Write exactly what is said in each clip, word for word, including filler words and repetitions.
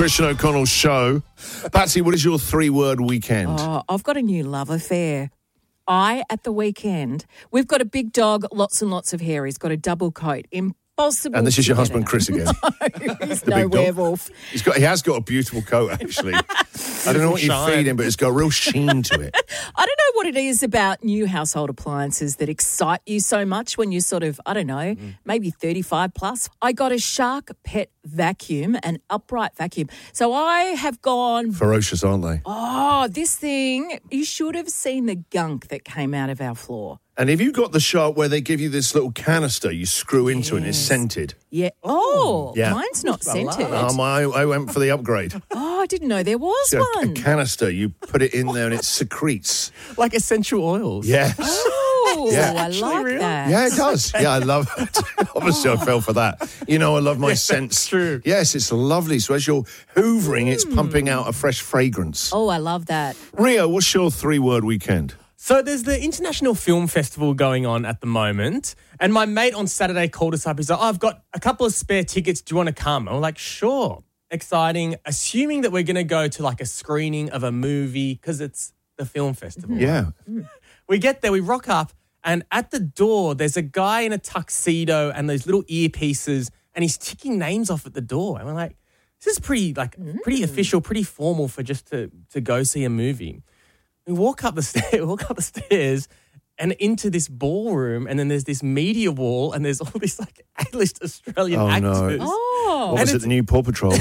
Christian O'Connell Show. Patsy, what is your three-word weekend? Oh, I've got a new love affair. I, at the weekend, we've got a big dog, lots and lots of hair. He's got a double coat. Impossible. And this is your to husband, get Chris, again. No, he's The no big dog. werewolf. He's got, he has got a beautiful coat, actually. I don't know what you shine. feed him, but it's got a real sheen to it. I don't know what it is about new household appliances that excite you so much when you're sort of, I don't know, Mm. maybe thirty-five plus. I got a Shark Pet vacuum, an upright vacuum. So I have gone, Ferocious, aren't they? oh, this thing, you should have seen the gunk that came out of our floor. And have you got the Shark where they give you this little canister you screw into and it's scented? Yeah. Oh, Yeah. mine's not scented. Um, I, I went for the upgrade. Oh, I didn't know there was A, a one. canister, you put it in there and it secretes. Like essential oils. Yes. Oh, Yeah. I Actually like real? that. Yeah, it does. Yeah, I love it. Obviously, I fell for that. You know, I love my scents. true. Yes, it's lovely. So as you're hoovering, it's pumping out a fresh fragrance. Oh, I love that. Rio, what's your three-word weekend? So there's the International Film Festival going on at the moment, and my mate on Saturday called us up. He's like, oh, I've got a couple of spare tickets. Do you want to come? And we're like, sure. Exciting. Assuming that we're going to go to like a screening of a movie because it's the film festival. Yeah. We get there, we rock up, and at the door, there's a guy in a tuxedo and those little earpieces, and he's ticking names off at the door. And we're like, this is pretty, like, pretty official, pretty formal for just to, to go see a movie. We walk up the stairs, walk up the stairs, and into this ballroom, and then there's this media wall, and there's all these like A-list Australian Oh, no. actors. Oh. What was And it, the new Paw Patrol?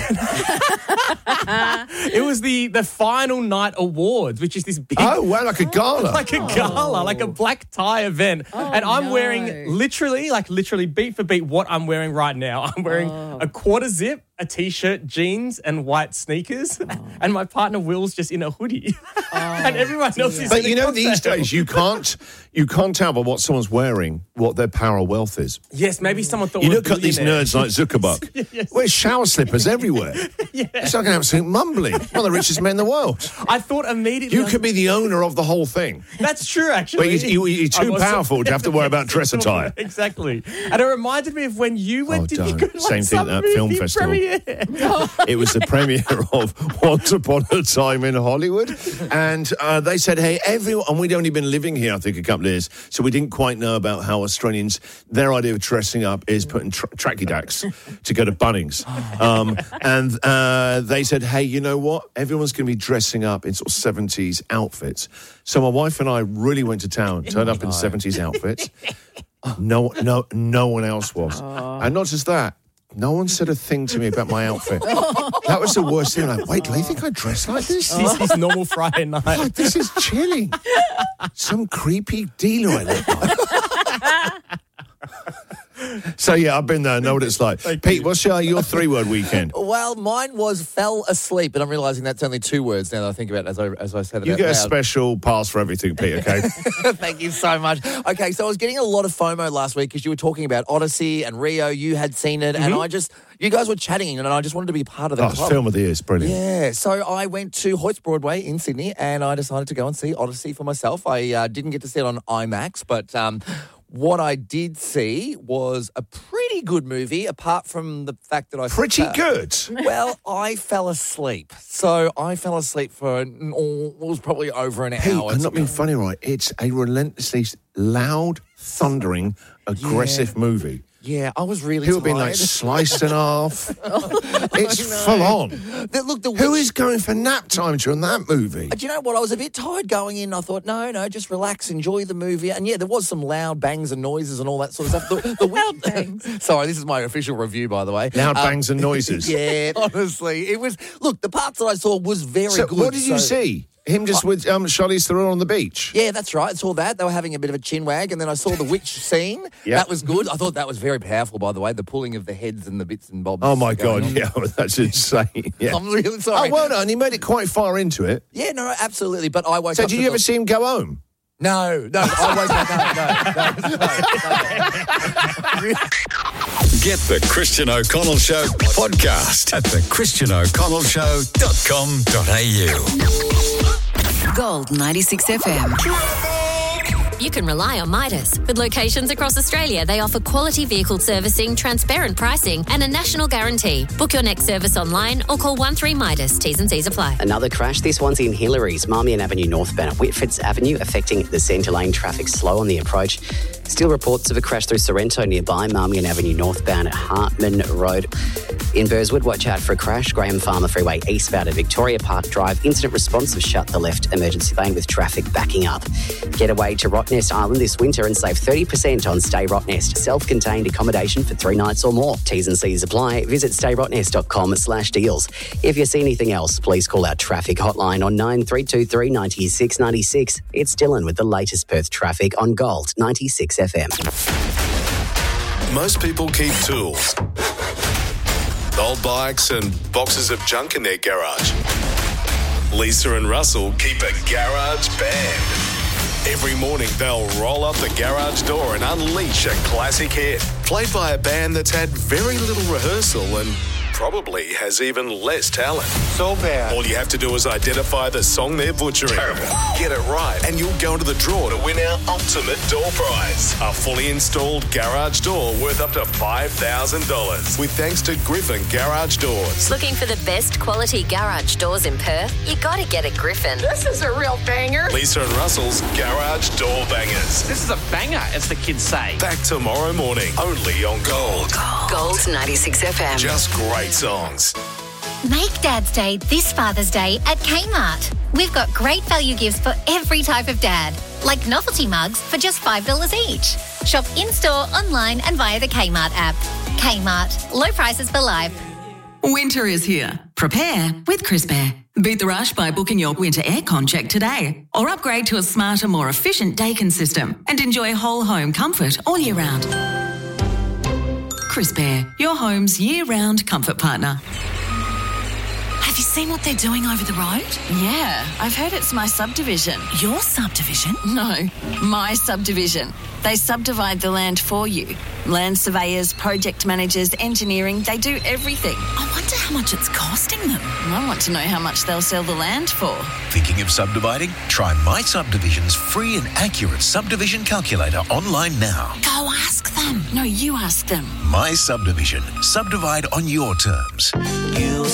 It was the the final night awards, which is this big, Oh, well, like a gala. like a gala, like a black tie event, and I'm no. wearing literally, like literally beat for beat what I'm wearing right now. I'm wearing a quarter zip, a t-shirt, jeans, and white sneakers, and my partner Will's just in a hoodie, and everyone else is. But in a you know, these cocktail. days, you can't you can't tell by what someone's wearing what their power or wealth is. Yes, maybe someone thought You we were look at these billionaires. nerds like Zuckerberg. Yes. Wear shower slippers everywhere. It's like an absolute mumbling. One of the richest men in the world. I thought immediately You could be the owner of the whole thing. That's true, actually. But you, you, you're I too was- powerful to have to worry about dress attire. Exactly. And it reminded me of when you went Oh, to don't. go to like Same thing some at that film movie festival. premiere. It was the premiere of Once Upon a Time in Hollywood. And uh, they said, hey, everyone, and we'd only been living here, I think, a couple of years, so we didn't quite know about how Australians, their idea of dressing up is putting tra- tracky dacks to go to Bunnings. Um, and uh, they said, hey, you know what? Everyone's going to be dressing up in sort of seventies outfits. So my wife and I really went to town, turned up in seventies outfits. No, no, no one else was. And not just that, no one said a thing to me about my outfit. That was the worst thing. Like, wait, do they think I dress like this? This is normal Friday night. Like, this is chilling. Some creepy dealer I look like. So, yeah, I've been there. I know what it's like. Pete, what's your, your three-word weekend? Well, mine was fell asleep, but I'm realising that's only two words now that I think about it as I, as I said it You out get a loud. special pass for everything, Pete, okay? Thank you so much. Okay, so I was getting a lot of FOMO last week because you were talking about Odyssey and Rio. You had seen it, and I just, you guys were chatting, and I just wanted to be part of the Oh, it's club. film of the year. It's brilliant. Yeah, so I went to Hoyts Broadway in Sydney, and I decided to go and see Odyssey for myself. I uh, didn't get to see it on IMAX, but um, what I did see was a pretty good movie, apart from the fact that I... Pretty uh, good. Well, I fell asleep. So I fell asleep for, oh, it was probably over an Pete, hour. I'm not being funny, right? It's a relentlessly loud, thundering, aggressive movie. Yeah, I was really People tired. being like sliced in half. It's full on. The- look, the Who witch- is going for nap time during that movie? Do you know what? I was a bit tired going in. I thought, no, no, just relax, enjoy the movie. And yeah, there was some loud bangs and noises and all that sort of stuff. The, the Loud bangs. Sorry, this is my official review, by the way. Loud Um, bangs and noises. Yeah, honestly, it was. Look, the parts that I saw was very So good. what did you so- see? Him just with um, Charlize Theron on the beach? Yeah, that's right. I saw that. They were having a bit of a chin wag, and then I saw the witch scene. Yeah. That was good. I thought that was very powerful, by the way, the pulling of the heads and the bits and bobs. Oh, my going God. on. Yeah, that's insane. Yeah. I'm really sorry. Oh, well done. He made it quite far into it. Yeah, no, no, absolutely. But I woke So up. did to you ever the- see him go home? No, no. I woke up. No, no, no, no, no. Get the Christian O'Connell Show podcast at the christian o'connell show dot com dot a u. Gold ninety-six F M. you can rely on Midas. With locations across Australia, they offer quality vehicle servicing, transparent pricing and a national guarantee. Book your next service online or call one three Midas. T's and C's apply. Another crash. This one's in Hillary's, Marmion Avenue northbound at Whitfords Avenue, affecting the centre lane. Traffic slow on the approach. Still reports of a crash through Sorrento nearby, Marmion Avenue northbound at Hartman Road. In Burswood, watch out for a crash. Graham Farmer Freeway eastbound at Victoria Park Drive. Incident response have shut the left emergency lane with traffic backing up. Get away to Rottnest Island this winter and save thirty percent on Stay Rottnest. Self-contained accommodation for three nights or more. T's and C's apply. Visit stay rottnest dot com slash deals. If you see anything else, please call our traffic hotline on nine three two three, nine six nine six. It's Dylan with the latest Perth traffic on Gold ninety-six F M. Most people keep tools, old bikes and boxes of junk in their garage. Lisa and Russell keep a garage band. Every morning they'll roll up the garage door and unleash a classic hit, played by a band that's had very little rehearsal and probably has even less talent. So bad. All you have to do is identify the song they're butchering. Terrible. Get it right and you'll go into the draw to win our ultimate door prize. A fully installed garage door worth up to five thousand dollars. With thanks to Griffin Garage Doors. Looking for the best quality garage doors in Perth? You gotta get a Griffin. This is a real banger. Lisa and Russell's Garage Door Bangers. This is a banger, as the kids say. Back tomorrow morning, only on Gold. Gold ninety-six F M. Just great songs. Make Dad's Day this Father's Day at Kmart. We've got great value gifts for every type of dad, like novelty mugs for just five dollars each. Shop in-store, online and via the Kmart app. Kmart. Low prices for life. Winter is here. Prepare with Crisp Air. Beat the rush by booking your winter aircon check today, or upgrade to a smarter, more efficient Daikin system and enjoy whole home comfort all year round. Crisp Air, your home's year-round comfort partner. Have you seen what they're doing over the road? Yeah, I've heard it's my subdivision. Your subdivision? No, my subdivision. They subdivide the land for you. Land surveyors, project managers, engineering, they do everything. I wonder how much it's costing them. I want to know how much they'll sell the land for. Thinking of subdividing? Try My Subdivision's free and accurate subdivision calculator online now. Go ask them. No, you ask them. My Subdivision. Subdivide on your terms. You